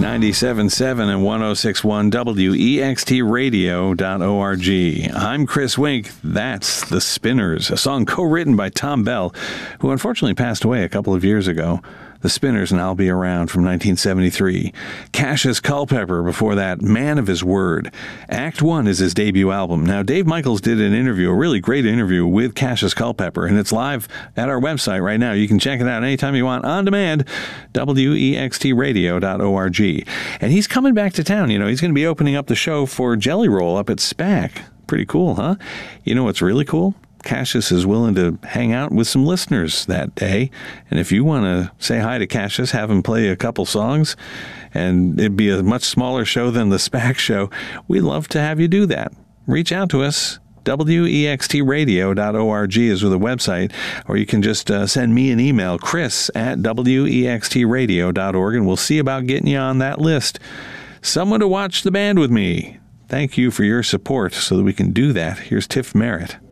97.7 and 106.1 WEXTradio.org. I'm Chris Wink. That's The Spinners, a song co-written by Tom Bell, who unfortunately passed away a couple of years ago. The Spinners and I'll Be Around from 1973. Cassius Culpepper before that, Man of His Word. Act One is his debut album. Now, Dave Michaels did an interview, a really great interview with Cassius Culpepper, and it's live at our website right now. You can check it out anytime you want on demand, WEXTradio.org. And he's coming back to town. You know, he's going to be opening up the show for Jelly Roll up at SPAC. Pretty cool, huh? You know what's really cool? Cassius is willing to hang out with some listeners that day. And if you want to say hi to Cassius, have him play a couple songs, and it'd be a much smaller show than the SPAC show, we'd love to have you do that. Reach out to us. WEXTradio.org is with a website, or you can just send me an email, chris@WEXTradio.org, and we'll see about getting you on that list. Someone to watch the band with me. Thank you for your support so that we can do that. Here's Tiff Merritt.